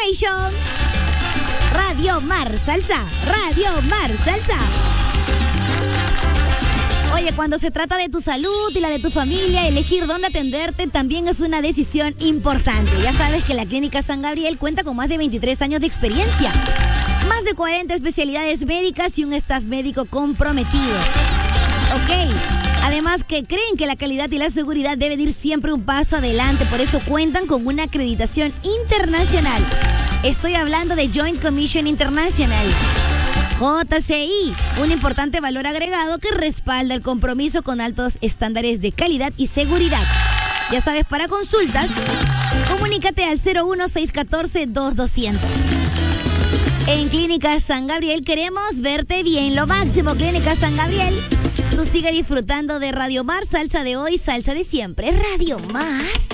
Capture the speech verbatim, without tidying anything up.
Corporation. Radio Mar Salsa, Radio Mar Salsa. Oye, cuando se trata de tu salud y la de tu familia, elegir dónde atenderte también es una decisión importante. Ya sabes que la Clínica San Gabriel cuenta con más de veintitrés años de experiencia, más de cuarenta especialidades médicas y un staff médico comprometido. Ok, además que creen que la calidad y la seguridad deben ir siempre un paso adelante, por eso cuentan con una acreditación internacional. Estoy hablando de Joint Commission International, J C I, un importante valor agregado que respalda el compromiso con altos estándares de calidad y seguridad. Ya sabes, para consultas, comunícate al cero uno seis uno cuatro dos dos cero cero. En Clínica San Gabriel queremos verte bien. Lo máximo, Clínica San Gabriel. Tú sigue disfrutando de Radio Mar, salsa de hoy, salsa de siempre. Radio Mar.